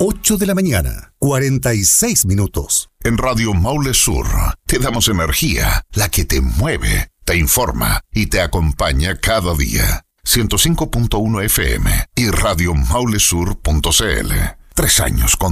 8 de la mañana, 46 minutos. En Radio Maule Sur te damos energía, la que te mueve, te informa y te acompaña cada día. 105.1 FM y radiomaulesur.cl. 3 años con